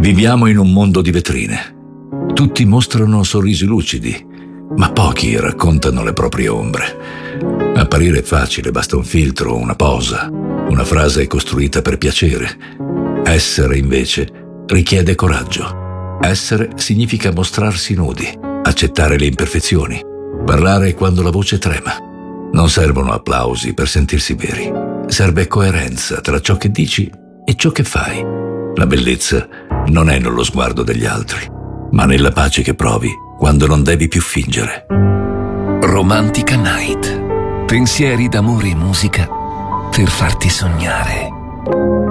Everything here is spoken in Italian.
Viviamo in un mondo di vetrine. Tutti mostrano sorrisi lucidi, ma pochi raccontano le proprie ombre. Apparire è facile, basta un filtro, una posa, una frase costruita per piacere. Essere, invece, richiede coraggio. Essere significa mostrarsi nudi, accettare le imperfezioni, parlare quando la voce trema. Non servono applausi per sentirsi veri. Serve coerenza tra ciò che dici e ciò che fai. La bellezza non è nello sguardo degli altri, ma nella pace che provi quando non devi più fingere. Romantica Night. Pensieri d'amore e musica per farti sognare.